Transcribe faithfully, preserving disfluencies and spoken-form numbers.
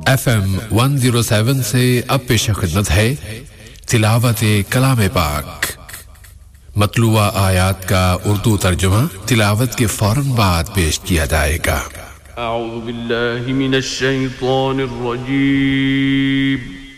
F M one zero seven से अब पेश खिदमत है तिलावत कलाम पाक। मतलूआ आयात का उर्दू तर्जुमा तिलावत के फौरन बाद पेश किया जाएगा। अऊज़ु बिल्लाहि मिनश शैतानिर रजीम।